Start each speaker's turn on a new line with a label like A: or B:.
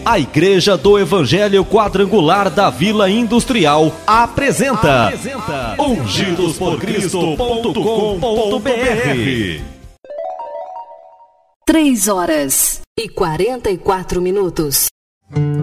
A: A Igreja do Evangelho Quadrangular da Vila Industrial apresenta ungidosporcristo.com.br.
B: 3 horas e 44 minutos.